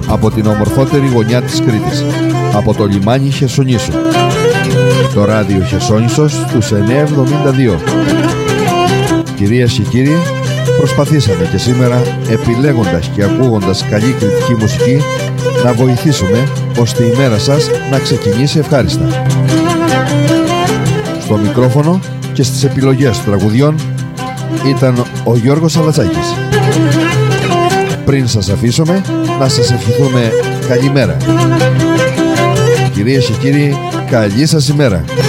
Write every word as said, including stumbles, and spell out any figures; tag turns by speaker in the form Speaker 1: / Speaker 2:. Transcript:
Speaker 1: από την ομορφότερη γωνιά της Κρήτης, από το λιμάνι Χερσονήσου. Το ράδιο Χερσόνησος στους εννιακόσια εβδομήντα δύο. Κυρίες και κύριοι, προσπαθήσαμε και σήμερα, επιλέγοντας και ακούγοντας καλή κριτική μουσική, να βοηθήσουμε ώστε η μέρα σας να ξεκινήσει ευχάριστα. Στο μικρόφωνο και στις επιλογές τραγουδιών ήταν ο Γιώργος Αλατσάκης. Πριν σας αφήσουμε, να σας ευχηθούμε καλημέρα. Κυρίες και κύριοι, καλή σας ημέρα.